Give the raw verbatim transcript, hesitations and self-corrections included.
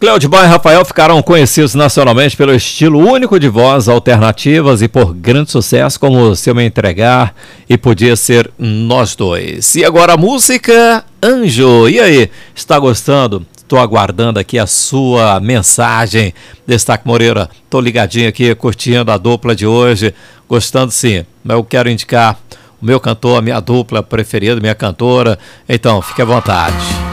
Cléo Boy e Rafael ficaram conhecidos nacionalmente pelo estilo único de voz, alternativas e por grande sucesso como Se Eu Me Entregar e Podia Ser Nós Dois. E agora a música Anjo. E aí, está gostando? Estou aguardando aqui a sua mensagem. Destaque Moreira, estou ligadinho aqui, curtindo a dupla de hoje. Gostando sim, mas eu quero indicar o meu cantor, a minha dupla preferida, minha cantora. Então, fique à vontade.